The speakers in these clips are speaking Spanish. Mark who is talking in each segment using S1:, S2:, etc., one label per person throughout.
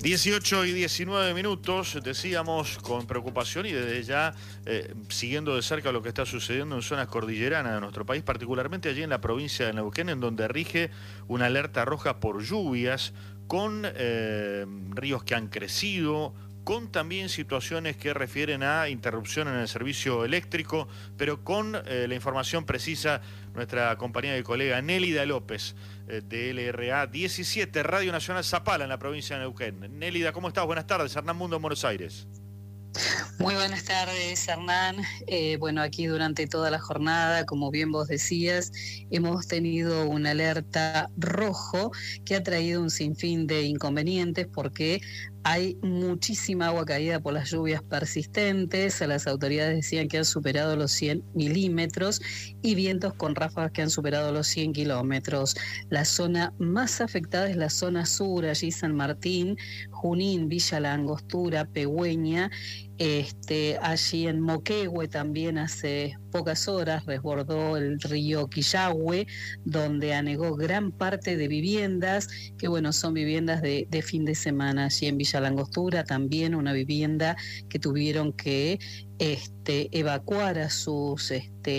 S1: 18 y 19 minutos, decíamos con preocupación y desde ya siguiendo de cerca lo que está sucediendo en zonas cordilleranas de nuestro país, particularmente allí en la provincia de Neuquén, en donde rige una alerta roja por lluvias, con ríos que han crecido, con también situaciones que refieren a interrupción en el servicio eléctrico, pero con la información precisa nuestra compañera y colega Nélida López, de LRA 17, Radio Nacional Zapala, en la provincia de Neuquén. Nélida, ¿cómo estás? Buenas tardes. Hernán Mundo, en Buenos Aires.
S2: Muy buenas tardes, Hernán. Bueno, aquí durante toda la jornada, como bien vos decías, hemos tenido una alerta rojo que ha traído un sinfín de inconvenientes porque hay muchísima agua caída por las lluvias persistentes. Las autoridades decían que han superado los 100 milímetros y vientos con ráfagas que han superado los 100 kilómetros. La zona más afectada es la zona sur, allí San Martín, Junín, Villa La Angostura, Pegüeña. Allí en Moquegüe también hace pocas horas resbordó el río Quillagüe, donde anegó gran parte de viviendas, que bueno, son viviendas de fin de semana. Allí en Villa La Angostura también una vivienda que tuvieron que evacuar a sus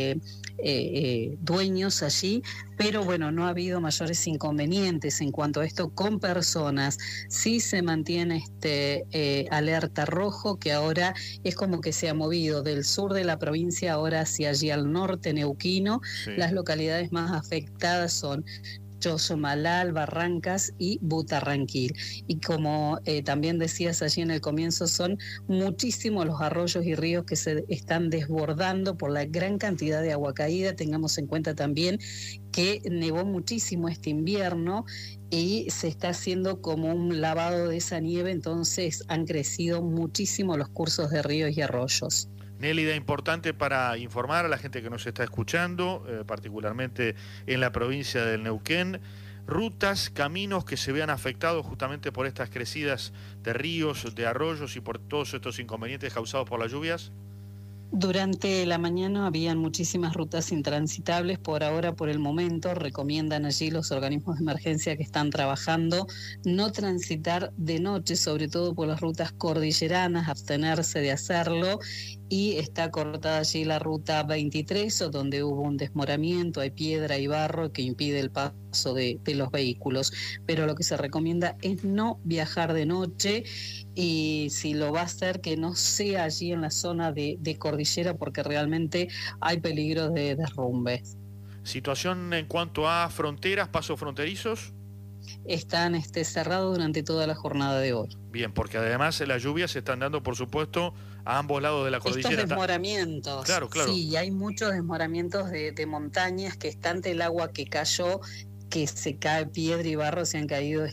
S2: dueños allí, pero bueno, no ha habido mayores inconvenientes en cuanto a esto con personas. Sí se mantiene alerta rojo, que ahora es como que se ha movido del sur de la provincia ahora hacia allí al norte neuquino. Sí. Las localidades más afectadas son Chosomalal, Barrancas y Butarranquil. Y como también decías allí en el comienzo, son muchísimos los arroyos y ríos que se están desbordando por la gran cantidad de agua caída. Tengamos en cuenta también que nevó muchísimo este invierno y se está haciendo como un lavado de esa nieve, entonces han crecido muchísimo los cursos de ríos y arroyos.
S1: Nélida, importante para informar a la gente que nos está escuchando, particularmente en la provincia del Neuquén, rutas, caminos que se vean afectados justamente por estas crecidas de ríos, de arroyos y por todos estos inconvenientes causados por las lluvias.
S2: Durante la mañana habían muchísimas rutas intransitables. Por ahora, por el momento, recomiendan allí los organismos de emergencia que están trabajando no transitar de noche, sobre todo por las rutas cordilleranas, abstenerse de hacerlo. Y está cortada allí la ruta 23, donde hubo un desmoramiento, hay piedra y barro que impide el paso de los vehículos. Pero lo que se recomienda es no viajar de noche, y si lo va a hacer, que no sea allí en la zona de cordillera, porque realmente hay peligro de derrumbe.
S1: ¿Situación en cuanto a fronteras, pasos fronterizos?
S2: Están cerrados durante toda la jornada de hoy.
S1: Bien, porque además las lluvias se están dando, por supuesto, a ambos lados de la cordillera.
S2: Estos desmoramientos.
S1: Claro.
S2: Sí, y hay muchos desmoramientos de montañas, que está ante el agua que cayó, que se cae piedra y barro, se han caído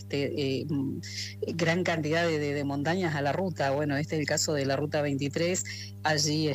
S2: gran cantidad de montañas a la ruta. Bueno, este es el caso de la ruta 23, allí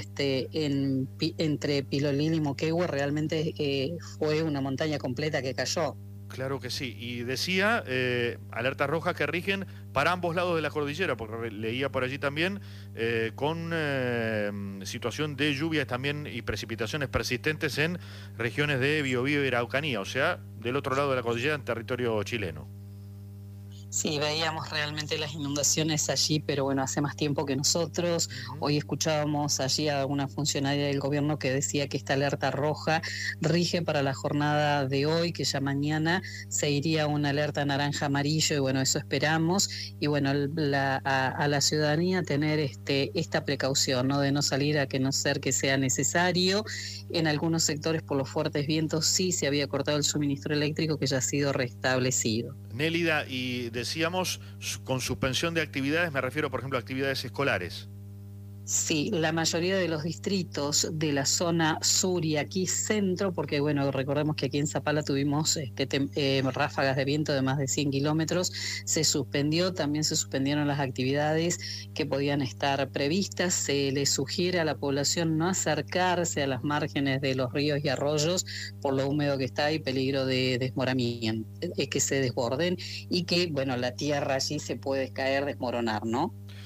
S2: entre Pilolín y Moquegüe, realmente fue una montaña completa que cayó.
S1: Claro que sí, y decía, alertas rojas que rigen para ambos lados de la cordillera, porque leía por allí también, con situación de lluvias también y precipitaciones persistentes en regiones de Biobío y Araucanía, o sea, del otro lado de la cordillera, en territorio chileno.
S2: Sí, veíamos realmente las inundaciones allí, pero bueno, hace más tiempo que nosotros. Hoy escuchábamos allí a una funcionaria del gobierno que decía que esta alerta roja rige para la jornada de hoy, que ya mañana se iría una alerta naranja amarillo, y bueno, eso esperamos. Y bueno, a la ciudadanía tener esta precaución, ¿no? De no salir a que no ser que sea necesario. En algunos sectores, por los fuertes vientos, sí se había cortado el suministro eléctrico, que ya ha sido restablecido.
S1: Nélida, y decíamos, con suspensión de actividades, me refiero, por ejemplo, a actividades escolares.
S2: Sí, la mayoría de los distritos de la zona sur y aquí centro, porque bueno, recordemos que aquí en Zapala tuvimos ráfagas de viento de más de 100 kilómetros, se suspendió, también se suspendieron las actividades que podían estar previstas. Se le sugiere a la población no acercarse a las márgenes de los ríos y arroyos por lo húmedo que está y peligro de desmoramiento, que se desborden y que bueno, la tierra allí se puede caer, desmoronar, ¿no?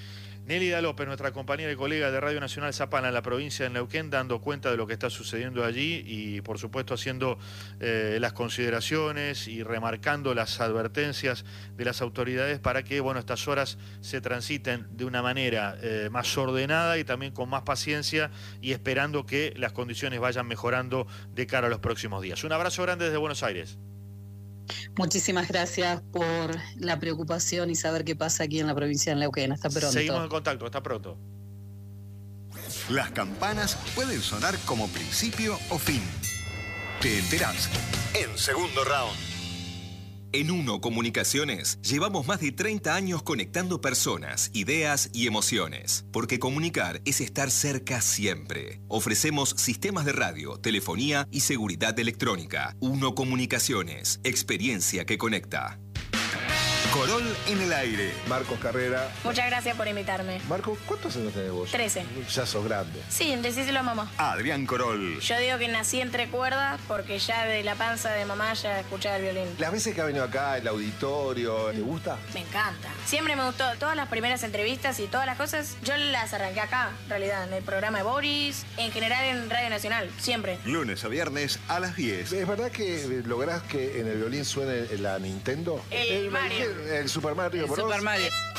S1: Nélida López, nuestra compañera y colega de Radio Nacional Zapala en la provincia de Neuquén, dando cuenta de lo que está sucediendo allí y, por supuesto, haciendo las consideraciones y remarcando las advertencias de las autoridades para que, bueno, estas horas se transiten de una manera más ordenada y también con más paciencia y esperando que las condiciones vayan mejorando de cara a los próximos días. Un abrazo grande desde Buenos Aires.
S2: Muchísimas gracias por la preocupación y saber qué pasa aquí en la provincia de Neuquén. Hasta pronto.
S1: Seguimos en contacto, hasta pronto.
S3: Las campanas pueden sonar como principio o fin. Te enterás en Segundo Round.
S4: En Uno Comunicaciones llevamos más de 30 años conectando personas, ideas y emociones. Porque comunicar es estar cerca siempre. Ofrecemos sistemas de radio, telefonía y seguridad electrónica. Uno Comunicaciones, experiencia que conecta.
S3: Corol en el aire.
S5: Marcos Carrera.
S6: Muchas gracias por invitarme.
S5: Marcos, ¿cuántos años tenés vos?
S6: 13.
S5: Ya sos grande.
S6: Sí, decíselo a mamá.
S3: Adrián Corol.
S6: Yo digo que nací entre cuerdas porque ya de la panza de mamá ya escuchaba el violín.
S5: Las veces que ha venido acá, el auditorio, ¿te gusta?
S6: Me encanta. Siempre me gustó. Todas las primeras entrevistas y todas las cosas, yo las arranqué acá, en realidad, en el programa de Boris, en general en Radio Nacional, siempre.
S3: Lunes a viernes a las 10.
S5: ¿Es verdad que lográs que en el violín suene la Nintendo?
S6: El Mario.
S5: El Super Mario Bros.
S7: Super Mario.